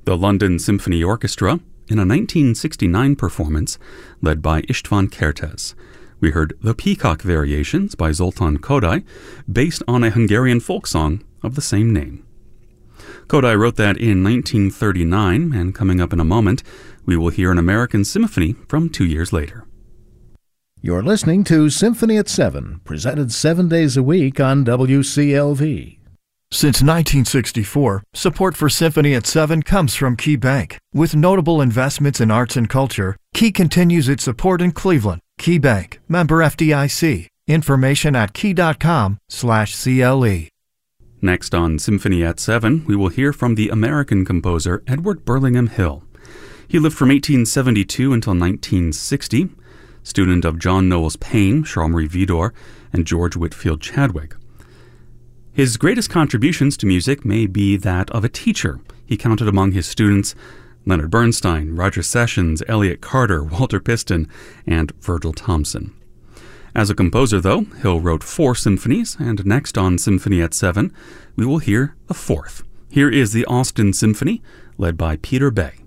The London Symphony Orchestra in a 1969 performance led by István Kertész. We heard The Peacock Variations by Zoltán Kodály, based on a Hungarian folk song of the same name. Kodály wrote that in 1939, and coming up in a moment, we will hear an American symphony from 2 years later. You're listening to Symphony at 7, presented 7 days a week on WCLV. Since 1964, support for Symphony at 7 comes from Key Bank. With notable investments in arts and culture, Key continues its support in Cleveland. Key Bank, member FDIC. Information at key.com/CLE. Next on Symphony at 7, we will hear from the American composer Edward Burlingham Hill. He lived from 1872 until 1960, student of John Knowles Paine, Charles-Marie Widor, and George Whitfield Chadwick. His greatest contributions to music may be that of a teacher. He counted among his students Leonard Bernstein, Roger Sessions, Elliott Carter, Walter Piston, and Virgil Thomson. As a composer, though, Hill wrote 4 symphonies, and next on Symphony at 7, we will hear the 4th. Here is the Austin Symphony, led by Peter Bay.